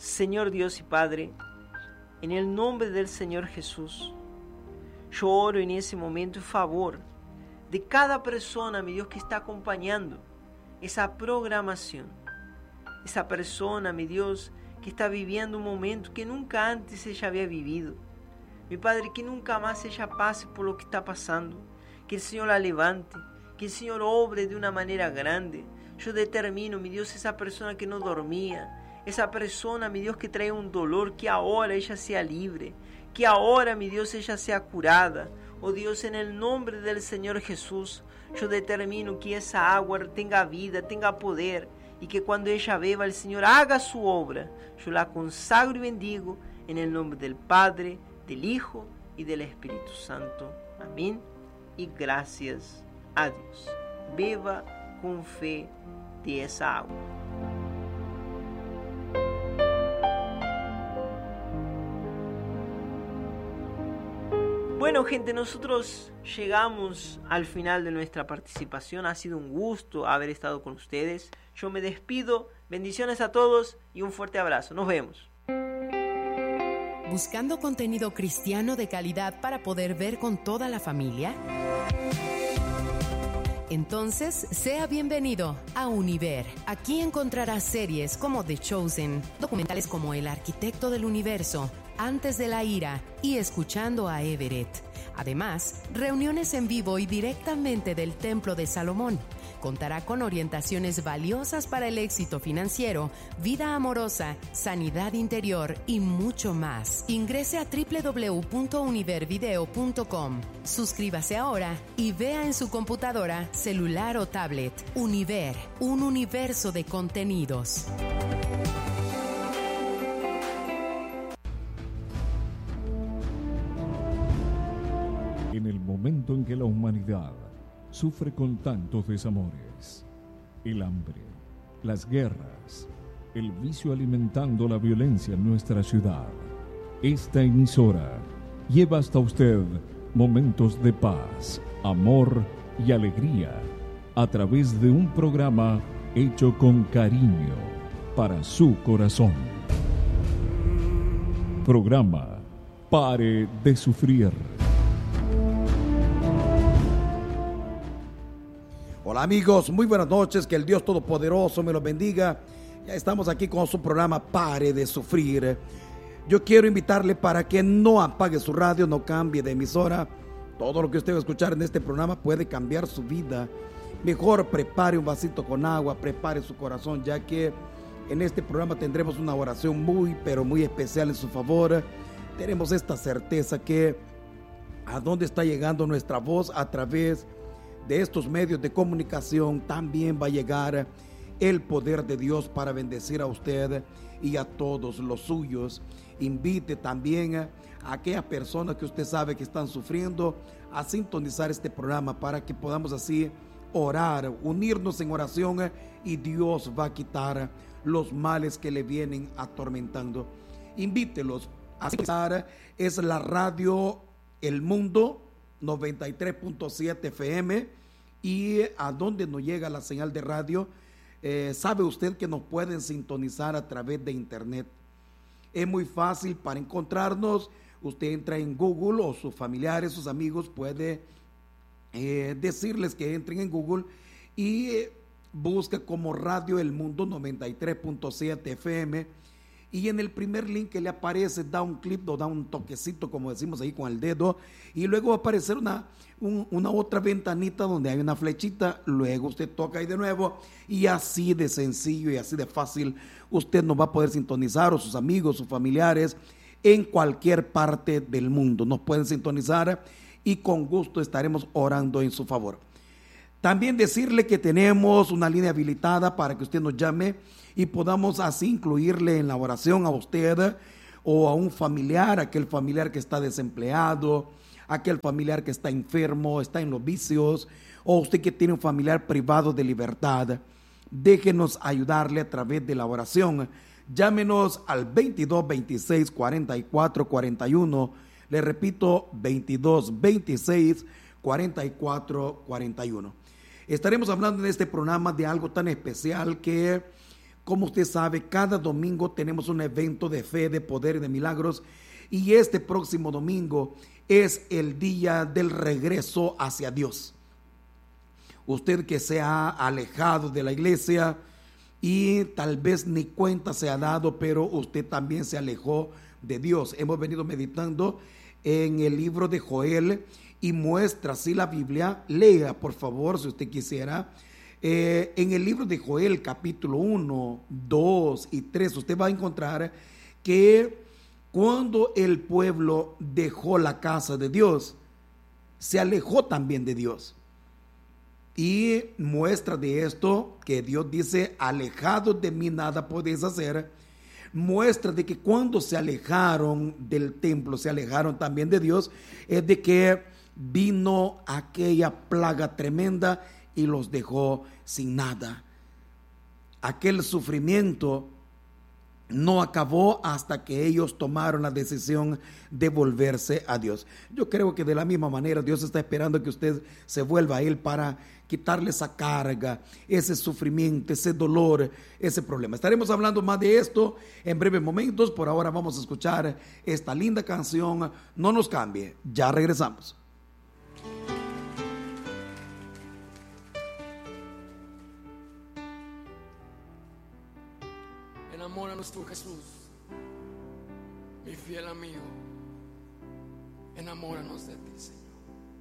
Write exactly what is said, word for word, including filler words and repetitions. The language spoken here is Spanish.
Señor Dios y Padre, en el nombre del Señor Jesús, yo oro en ese momento en favor de cada persona, mi Dios, que está acompañando esa programación. Esa persona, mi Dios, que está viviendo un momento que nunca antes ella había vivido. Mi Padre, que nunca más ella pase por lo que está pasando. Que el Señor la levante, que el Señor obre de una manera grande. Yo determino, mi Dios, esa persona que no dormía, esa persona, mi Dios, que trae un dolor, que ahora ella sea libre, que ahora, mi Dios, ella sea curada. Oh Dios, en el nombre del Señor Jesús, yo determino que esa agua tenga vida, tenga poder, y que cuando ella beba, el Señor haga su obra. Yo la consagro y bendigo en el nombre del Padre, del Hijo y del Espíritu Santo. Amén. Y gracias a Dios. Beba con fe de esa agua. Bueno, gente, nosotros llegamos al final de nuestra participación. Ha sido un gusto haber estado con ustedes. Yo me despido. Bendiciones a todos y un fuerte abrazo. Nos vemos. ¿Buscando contenido cristiano de calidad para poder ver con toda la familia? Entonces, sea bienvenido a Univer. Aquí encontrarás series como The Chosen, documentales como El Arquitecto del Universo, Antes de la Ira y Escuchando a Everett. Además, reuniones en vivo y directamente del Templo de Salomón. Contará con orientaciones valiosas para el éxito financiero, vida amorosa, sanidad interior y mucho más. Ingrese a doble u doble u doble u punto univer video punto com. Suscríbase ahora y vea en su computadora, celular o tablet. Univer, un universo de contenidos. En el momento en que la humanidad sufre con tantos desamores, el hambre, las guerras, el vicio alimentando la violencia en nuestra ciudad, esta emisora lleva hasta usted momentos de paz, amor y alegría a través de un programa hecho con cariño para su corazón. Programa Pare de Sufrir. Hola amigos, muy buenas noches, que el Dios Todopoderoso me los bendiga. Ya estamos aquí con su programa Pare de Sufrir. Yo quiero invitarle para que no apague su radio, no cambie de emisora. Todo lo que usted va a escuchar en este programa puede cambiar su vida. Mejor prepare un vasito con agua, prepare su corazón, ya que en este programa tendremos una oración muy, pero muy especial en su favor. Tenemos esta certeza que a dónde está llegando nuestra voz a través de estos medios de comunicación, también va a llegar el poder de Dios para bendecir a usted y a todos los suyos. Invite también a aquellas personas que usted sabe que están sufriendo a sintonizar este programa para que podamos así orar, unirnos en oración, y Dios va a quitar los males que le vienen atormentando. Invítelos a sintonizar. Es la radio El Mundo noventa y tres punto siete F M, y a donde nos llega la señal de radio, eh, sabe usted que nos pueden sintonizar a través de internet. Es muy fácil para encontrarnos. Usted entra en Google, o sus familiares, sus amigos, puede eh, decirles que entren en Google y eh, busca como Radio El Mundo noventa y tres punto siete F M, y en el primer link que le aparece, da un clip o da un toquecito, como decimos ahí con el dedo, y luego va a aparecer una, un, una otra ventanita donde hay una flechita. Luego usted toca ahí de nuevo, y así de sencillo y así de fácil usted nos va a poder sintonizar, o sus amigos, sus familiares, en cualquier parte del mundo nos pueden sintonizar, y con gusto estaremos orando en su favor. También decirle que tenemos una línea habilitada para que usted nos llame y podamos así incluirle en la oración a usted o a un familiar, aquel familiar que está desempleado, aquel familiar que está enfermo, está en los vicios, o usted que tiene un familiar privado de libertad. Déjenos ayudarle a través de la oración. Llámenos al veintidós veintiséis cuarenta y cuatro cuarenta y uno. Le repito, veintidós veintiséis cuarenta y cuatro cuarenta y uno. Estaremos hablando en este programa de algo tan especial que Como usted sabe, cada domingo tenemos un evento de fe, de poder y de milagros. Y este próximo domingo es el día del regreso hacia Dios. Usted que se ha alejado de la iglesia y tal vez ni cuenta se ha dado, pero usted también se alejó de Dios. Hemos venido meditando en el libro de Joel y muestra así la Biblia. Lea, por favor, si usted quisiera. Eh, en el libro de Joel, capítulo uno, dos y tres, usted va a encontrar que cuando el pueblo dejó la casa de Dios, se alejó también de Dios. Y muestra de esto que Dios dice: alejado de mí nada podéis hacer. Muestra de que cuando se alejaron del templo, se alejaron también de Dios, es de que vino aquella plaga tremenda y los dejó sin nada. Aquel sufrimiento no acabó hasta que ellos tomaron la decisión de volverse a Dios. Yo creo que de la misma manera Dios está esperando que usted se vuelva a Él para quitarle esa carga, ese sufrimiento, ese dolor, ese problema. Estaremos hablando más de esto en breves momentos. Por ahora vamos a escuchar esta linda canción. No nos cambie, ya regresamos. Enamóranos tú, Jesús, mi fiel amigo. Enamóranos de ti, Señor.